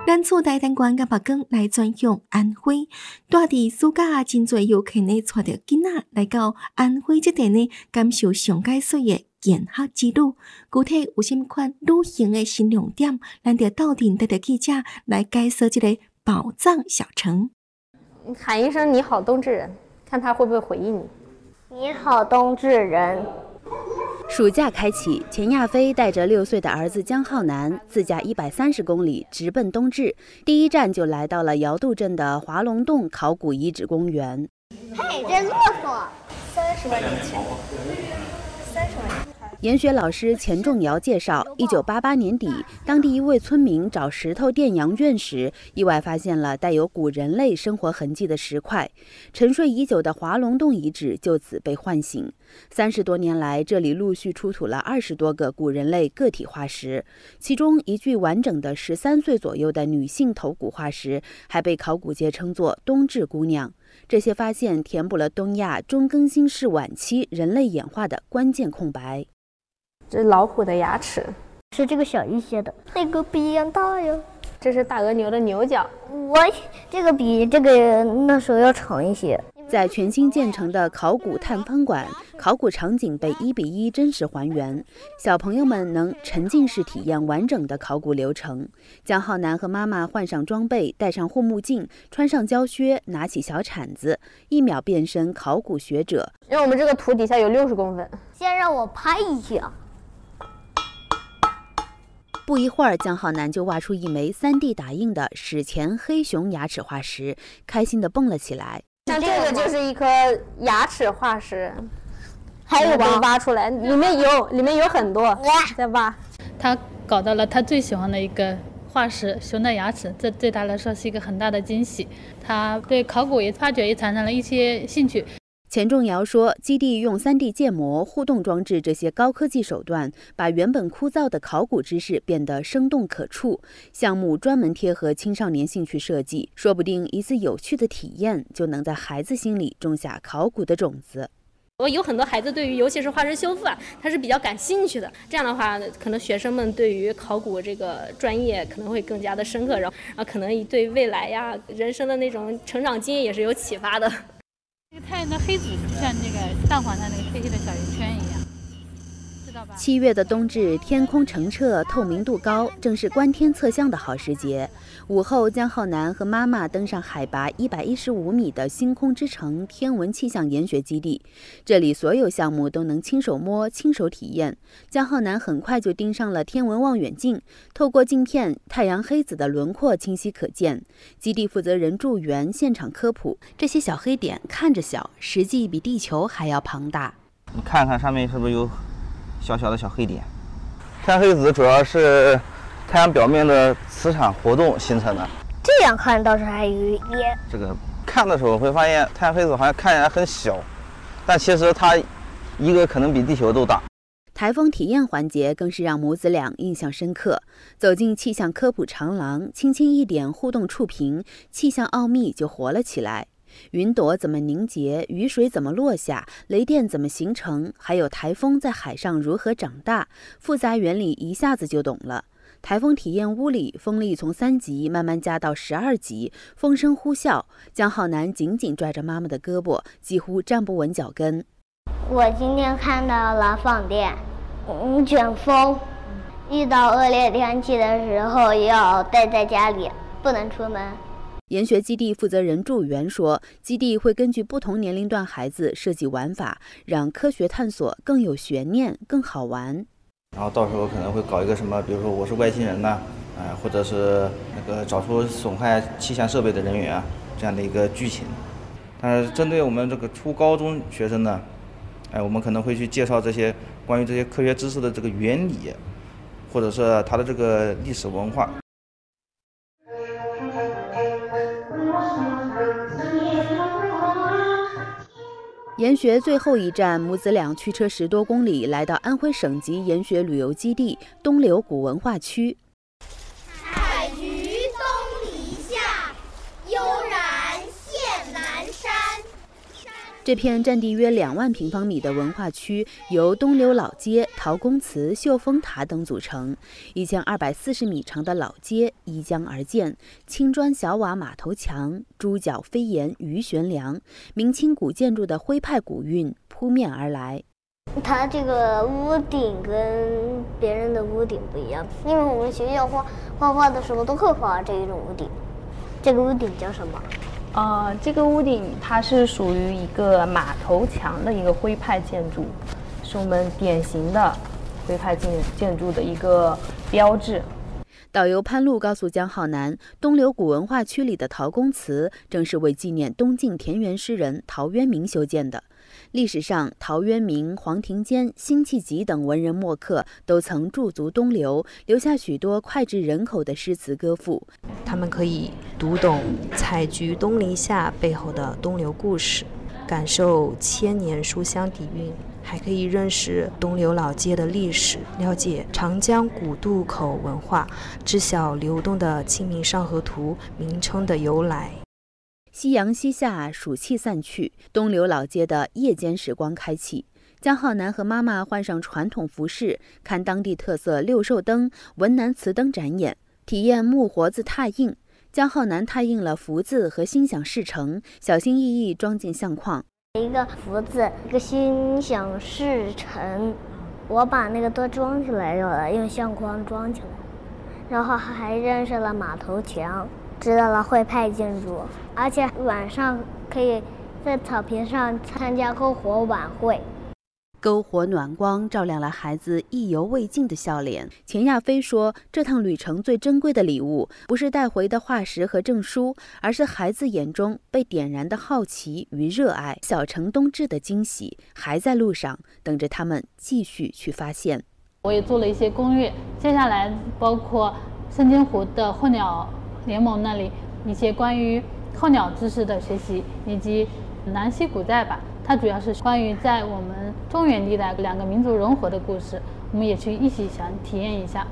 咱厝大单馆甲目光来转向安徽，大伫暑假真侪游客呢，带着囡仔来到安徽这地呢，感受上解水的见学之旅。具体有甚款旅行的新亮点，咱就斗阵带着记者来介绍这个宝藏小城。 喊一声"你好，冬至人"，看他会不会回应你。 你好，冬至人。 暑假开启，钱亚飞带着6岁的儿子江浩南自驾130公里，直奔冬至。第一站就来到了瑶渡镇的华龙洞考古遗址公园。 嘿，这骆驼，30万年前，30万年前。 研学老师钱仲尧介绍，1988年底，当地一位村民找石头垫羊圈时，意外发现了带有古人类生活痕迹的石块，沉睡已久的华龙洞遗址就此被唤醒。30多年来，这里陆续出土了20多个古人类个体化石，其中一具完整的13岁左右的女性头骨化石，还被考古界称作冬至姑娘。这些发现填补了东亚中更新世晚期人类演化的关键空白。 这是老虎的牙齿， 是这个小一些的，那个比一样大呀。 这是大额牛的牛角， 这个比这个那时候要长一些。 在全新建成的考古探风馆，考古场景被1比1真实还原，小朋友们能沉浸式体验完整的考古流程。江浩南和妈妈换上装备，戴上护目镜，穿上胶靴，拿起小铲子，1秒变身考古学者。 因为我们这个土底下有60公分， 先让我拍一下。 不一会儿，江浩南就挖出一枚3D 打印的史前黑熊牙齿化石，开心地蹦了起来。 像这个就是一颗牙齿化石， 还有被挖出来，里面有很多，再挖。 他搞到了他最喜欢的一个化石熊的牙齿，这对他来说是一个很大的惊喜。他对考古发掘也产生了一些兴趣。 钱仲尧说，基地用3D 建模、互动装置这些高科技手段，把原本枯燥的考古知识变得生动可触。项目专门贴合青少年兴趣设计，说不定一次有趣的体验就能在孩子心里种下考古的种子。 我有很多孩子对于尤其是化石修复他是比较感兴趣的，这样的话可能学生们对于考古这个专业可能会更加的深刻，然后可能对未来人生的那种成长经验也是有启发的。 这个太阳的黑子像那个蛋黄上那个黑黑的小圆圈一样，知道吧 ？7月的冬至，天空澄澈，透明度高，正是观天测象的好时节。午后，江浩南和妈妈登上海拔115米的星空之城天文气象研学基地，这里所有项目都能亲手摸、亲手体验。江浩南很快就盯上了天文望远镜，透过镜片，太阳黑子的轮廓清晰可见。基地负责人祝元现场科普，这些小黑点看着小，实际比地球还要庞大。 你看看上面是不是有小小的小黑点？太阳黑子主要是太阳表面的磁场活动形成的。 这样看倒是还有一点。 这个看的时候会发现太阳黑子好像看起来很小，但其实它一个可能比地球都大。 台风体验环节更是让母子俩印象深刻。走进气象科普长廊，轻轻一点互动触屏，气象奥秘就活了起来。云朵怎么凝结，雨水怎么落下，雷电怎么形成，还有台风在海上如何长大，复杂原理一下子就懂了。台风体验屋里，风力从3级慢慢加到12级，风声呼啸。江浩南紧紧拽着妈妈的胳膊，几乎站不稳脚跟。 我今天看到了放电，卷风，遇到恶劣天气的时候要待在家里，不能出门。 研学基地负责人祝元说，基地会根据不同年龄段孩子设计玩法，让科学探索更有悬念、更好玩。 然后到时候可能会搞一个什么，比如说我是外星人呐，或者是那个找出损害气象设备的人员啊，这样的一个剧情。但是针对我们这个初高中学生呢，我们可能会去介绍这些关于这些科学知识的这个原理，或者是它的这个历史文化。 研学最后一站，母子俩驱车10多公里，来到安徽省级研学旅游基地东流古文化区。 采菊东篱下，悠然见南山。 这片占地约2万平方米的文化区由东流老街、陶公祠、秀峰塔等组成。1240米长的老街依江而建，青砖小瓦码头墙、猪脚飞檐鱼悬梁，明清古建筑的徽派古韵扑面而来。 它这个屋顶跟别人的屋顶不一样，因为我们学校画画的时候都会画这一种屋顶。这个屋顶叫什么？ 这个屋顶它是属于一个码头墙的一个徽派建筑，是我们典型的徽派建筑的一个标志。 导游潘璐告诉江浩南，东流古文化区里的陶公祠正是为纪念东晋田园诗人陶渊明修建的。历史上，陶渊明、黄庭坚、辛弃疾等文人墨客都曾驻足东流，留下许多脍炙人口的诗词歌赋。 他们可以读懂采菊东篱下背后的东流故事，感受千年书香底蕴，还可以认识东流老街的历史，了解长江古渡口文化，知晓流动的《清明上河图》名称的由来。 夕阳西下，暑气散去，东流老街的夜间时光开启。江浩南和妈妈换上传统服饰，看当地特色六兽灯、文南瓷灯展演，体验木活字拓印。江浩南拓印了福字和心想事成，小心翼翼装进相框。 一个福字，一个心想事成。我把那个都装起来了，用相框装起来，然后还认识了码头墙，知道了徽派建筑，而且晚上可以在草坪上参加篝火晚会。 篝火暖光照亮了孩子意犹未尽的笑脸。钱亚飞说，这趟旅程最珍贵的礼物，不是带回的化石和证书，而是孩子眼中被点燃的好奇与热爱。小城冬至的惊喜还在路上，等着他们继续去发现。 我也做了一些攻略，接下来包括深津湖的候鸟联盟那里一些关于候鸟知识的学习，以及南溪古寨吧，它主要是关于在我们中原地带2个民族融合的故事，我们也去一起想体验一下。